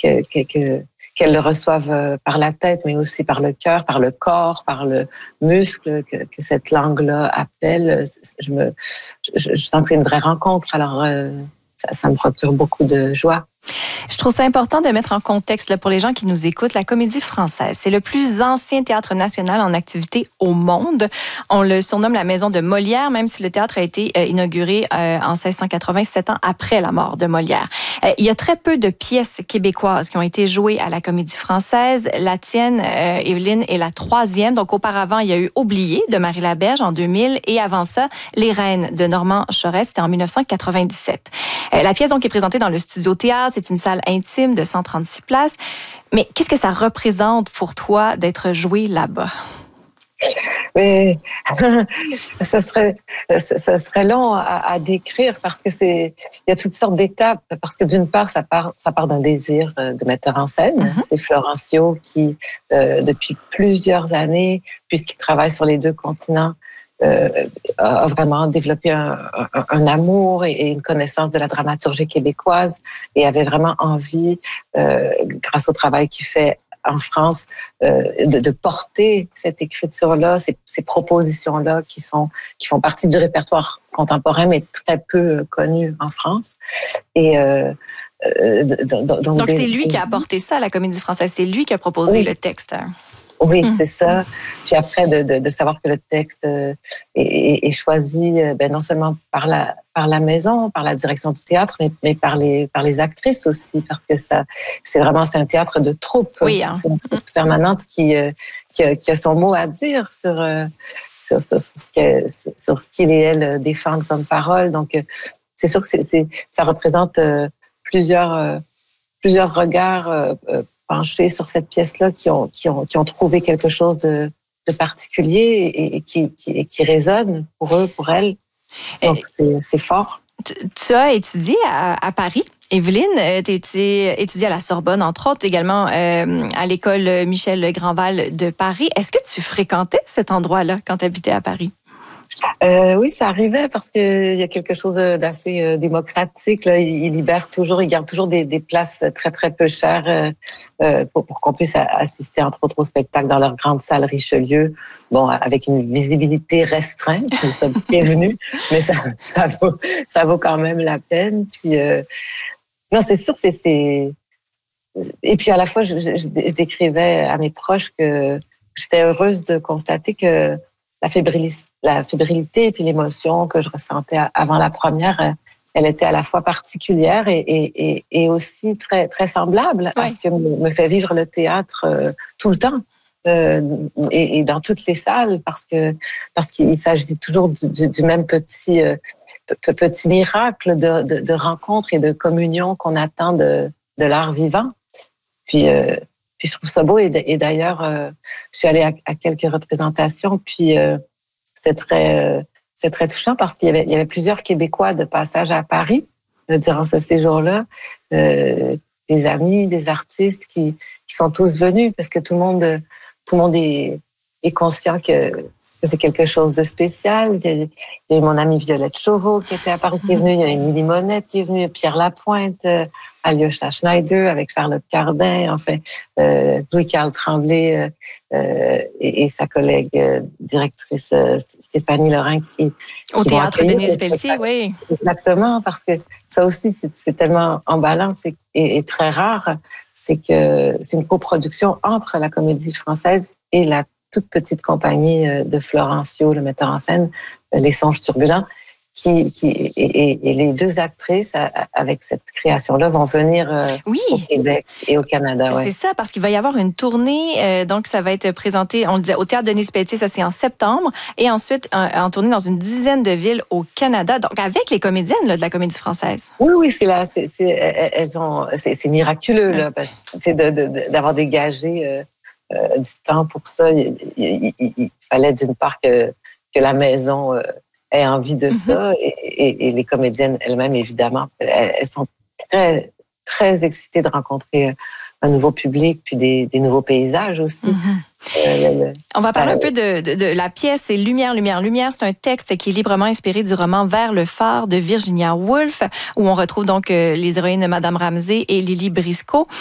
qu'elles le reçoivent par la tête, mais aussi par le cœur, par le corps, par le muscle que cette langue-là appelle. Je sens que c'est une vraie rencontre. Alors, ça me procure beaucoup de joie. Je trouve ça important de mettre en contexte là, pour les gens qui nous écoutent. La Comédie Française, c'est le plus ancien théâtre national en activité au monde. On le surnomme la maison de Molière, même si le théâtre a été inauguré en 1680, 7 ans après la mort de Molière. Il y a très peu de pièces québécoises qui ont été jouées à la Comédie Française. La tienne, Evelyne, est la 3e. Donc auparavant, il y a eu Oublié de Marie Laberge en 2000 et avant ça, Les Reines de Normand Charest, c'était en 1997. La pièce donc est présentée dans le Studio Théâtre. C'est une salle intime de 136 places. Mais qu'est-ce que ça représente pour toi d'être joué là-bas? Mais ça serait long à décrire parce que il y a toutes sortes d'étapes. Parce que d'une part, ça part d'un désir de metteur en scène. Mm-hmm. C'est Florencio qui, depuis plusieurs années, puisqu'il travaille sur les 2 continents, a vraiment développé un amour et une connaissance de la dramaturgie québécoise et avait vraiment envie, grâce au travail qu'il fait en France, de porter cette écriture-là, ces propositions-là qui font partie du répertoire contemporain, mais très peu connu en France. Et donc c'est lui qui a apporté ça à la Comédie Française, c'est lui qui a proposé le texte. Oui, c'est ça. Puis après, de savoir que le texte est choisi non seulement par la maison, par la direction du théâtre, mais par les actrices aussi, parce que c'est un théâtre de troupe. Oui, hein. C'est une troupe permanente qui a son mot à dire sur ce qu'il et elle défendent comme parole. Donc, c'est sûr que ça représente plusieurs regards penchés sur cette pièce-là qui ont trouvé quelque chose de particulier et qui résonne pour eux, pour elles. Donc, c'est fort. Tu as étudié à Paris. Evelyne, tu étudié à la Sorbonne, entre autres, également à l'école Michel Grandval de Paris. Est-ce que tu fréquentais cet endroit-là quand tu habitais à Paris? Oui, ça arrivait parce qu'il y a quelque chose d'assez démocratique. Là. Il garde toujours des places très, très peu chères pour qu'on puisse assister, entre autres, au spectacle dans leur grande salle Richelieu. Bon, avec une visibilité restreinte. Nous sommes bienvenus, mais ça vaut quand même la peine. Puis, non, c'est sûr, Et puis, à la fois, je décrivais à mes proches que j'étais heureuse de constater que la fébrilité et puis l'émotion que je ressentais avant la première, elle était à la fois particulière et aussi très, très semblable à ce que me fait vivre le théâtre tout le temps et dans toutes les salles parce qu'il s'agit toujours du même petit miracle de rencontre et de communion qu'on attend de l'art vivant. Puis je trouve ça beau. Et d'ailleurs, je suis allée à quelques représentations. Puis c'est très touchant parce qu'il y avait plusieurs Québécois de passage à Paris durant ce séjour-là. Des amis, des artistes qui sont tous venus parce que tout le monde est conscient que c'est quelque chose de spécial. Il y a eu mon amie Violette Chauveau qui était à Paris, qui est venue. Il y a eu Émilie Monette qui est venue, Pierre Lapointe, Alyosha Schneider avec Charlotte Cardin, enfin, Louis-Carl Tremblay et sa collègue directrice Stéphanie Lorrain qui au théâtre Denise Pelletier, oui. Exactement, parce que ça aussi, c'est tellement emballant et très rare. C'est que c'est une coproduction entre la Comédie Française et la toute petite compagnie de Florencio, le metteur en scène, Les Songes Turbulents, et les 2 actrices, avec cette création-là, vont venir au Québec et au Canada. C'est ça, parce qu'il va y avoir une tournée. Donc, ça va être présenté, on le disait, au Théâtre Denise Pelletier, ça c'est en septembre, et ensuite en tournée dans une dizaine de villes au Canada, donc avec les comédiennes là, de la Comédie Française. Oui, c'est miraculeux, là, parce que d'avoir dégagé du temps pour ça. Il fallait d'une part que la maison ait envie de ça et les comédiennes elles-mêmes, évidemment, elles sont très, très excitées de rencontrer un nouveau public puis des nouveaux paysages aussi. On va parler un peu de la pièce. C'est Lumière, Lumière, Lumière. C'est un texte qui est librement inspiré du roman Vers le phare de Virginia Woolf, où on retrouve donc les héroïnes Madame Ramsey et Lily Briscoe.